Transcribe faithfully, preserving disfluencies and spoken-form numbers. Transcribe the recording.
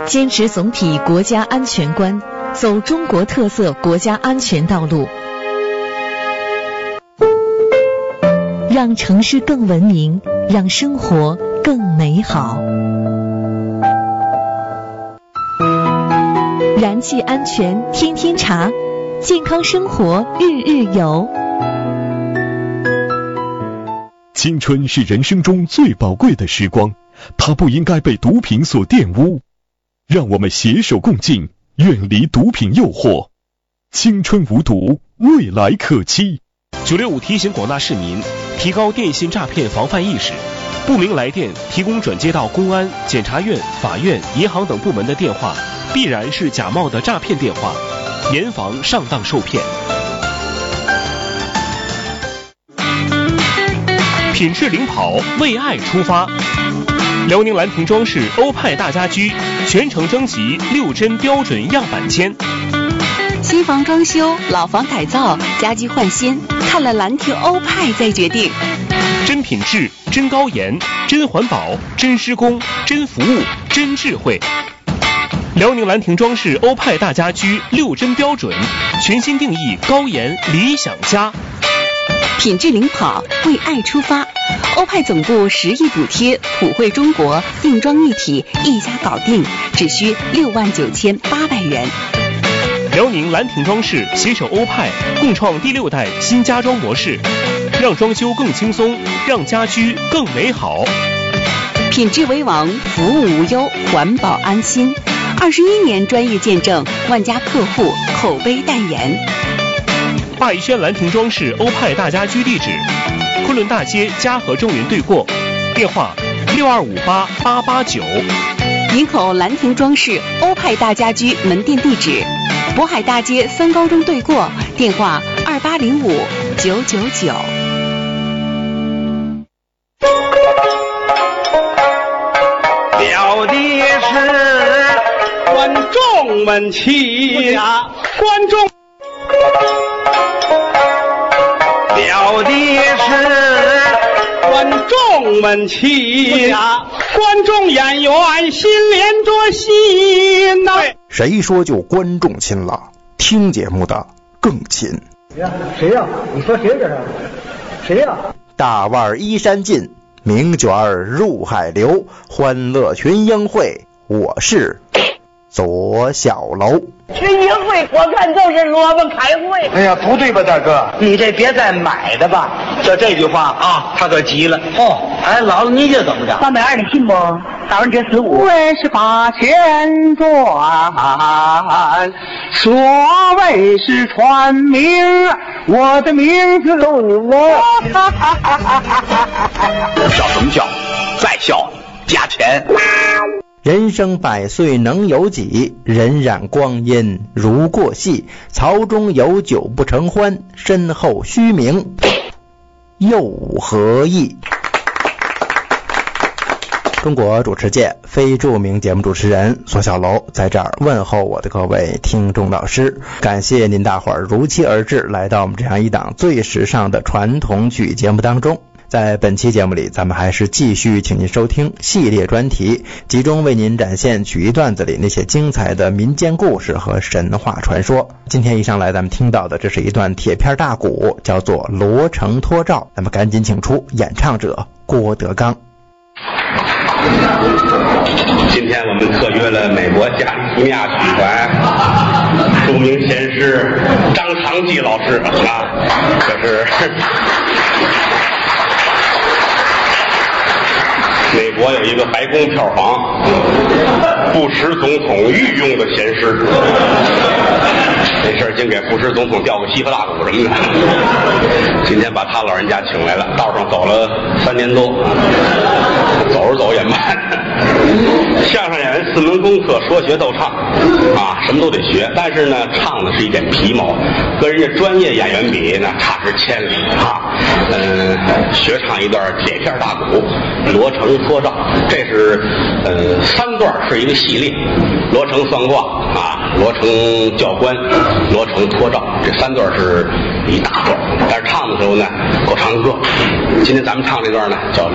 坚持总体国家安全观，走中国特色国家安全道路，让城市更文明，让生活更美好。燃气安全天天查，健康生活日日有。 青春是人生中最宝贵的时光，它不应该被毒品所玷污。让我们携手共进，远离毒品诱惑。青春无毒，未来可期。 九六五提醒广大市民提高电信诈骗防范意识，不明来电提供转接到公安、检察院、法院、银行等部门的电话，必然是假冒的诈骗电话，严防上当受骗。品质领跑，为爱出发。辽宁兰亭装饰欧派大家居全程征集六真标准样板间。 新房装修、老房改造、家居换新，看了兰亭欧派再决定。 真品质、真高颜、真环保、真施工、真服务、真智慧。辽宁兰亭装饰欧派大家居六真标准，全新定义高颜理想家。 品质领跑，为爱出发。欧派总部十亿补贴，普惠中国，定妆一体，一家搞定，只需六万九千八百元。 辽宁兰亭装饰携手欧派，共创第六代新家装模式，让装修更轻松，让家居更美好。 品质为王，服务无忧，环保安心。二十一年专业见证，万家客户口碑代言。 霸逸轩兰亭装饰欧派大家居地址：昆仑大街嘉禾中云对过，电话六二五八八八九。 营口兰亭装饰欧派大家居门店地址：渤海大街三高中对过，电话二八零五九九九。 了的是观众们齐呀，观众。了的是观众们齐呀，观众演员心连着心呐、啊。 谁说就观众亲了？听节目的更亲。 谁呀？谁呀？你说谁这是？谁呀？ 大腕依山尽，名卷入海流，欢乐群英会，我是左小楼。 群英会我看就是萝卜开会。 哎呀，不对吧，大哥？ 你这别再买的吧。 这这句话啊，他可急了。 哦， 哎，姥姥你这怎么着？ 三百二的信不？打完这十五。 为是八千转，所谓是传名，我的名字逗你我。 笑什么笑？再笑加钱。 人生百岁能有几？荏苒光阴如过隙。槽中有酒不成欢，身后虚名又何益？中国主持界非著名节目主持人左小楼在这儿问候我的各位听众老师，感谢您大伙儿如期而至，来到我们这样一档最时尚的传统曲节目当中。在本期节目里，咱们还是继续请您收听系列专题，集中为您展现曲艺段子里那些精彩的民间故事和神话传说。今天一上来咱们听到的这是一段铁片大鼓，叫做罗成托赵。咱们赶紧请出演唱者郭德纲。 今天我们特约了美国加利福尼亚曲团著名贤师张长记老师啊，这是美国有一个白宫票房布什总统御用的贤师，这事儿竟给布什总统调个西河大鼓什么的。今天把他老人家请来了，道上走了三年多，走着走也慢。相声演员四门功课，说学逗唱啊，什么都得学，但是呢，唱的是一点皮毛，跟人家专业演员比那差之千里啊。嗯、呃，学唱一段铁片大鼓，罗成托赵，这是呃三段是一个系列，罗成算卦啊，罗成教官，罗成托赵，这三段是一大段，但是唱的时候呢，够唱歌。今天咱们唱这段呢，叫